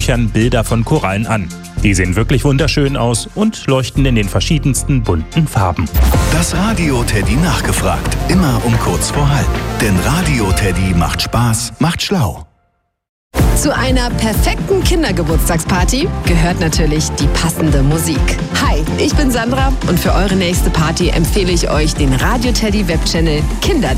Büchern Bilder von Korallen an. Die sehen wirklich wunderschön aus und leuchten in den verschiedensten bunten Farben. Das Radio Teddy nachgefragt. Immer um kurz vor halb. Denn Radio Teddy macht Spaß, macht schlau. Zu einer perfekten Kindergeburtstagsparty gehört natürlich die passende Musik. Hi, ich bin Sandra und für eure nächste Party empfehle ich euch den Radio Teddy Webchannel Kinder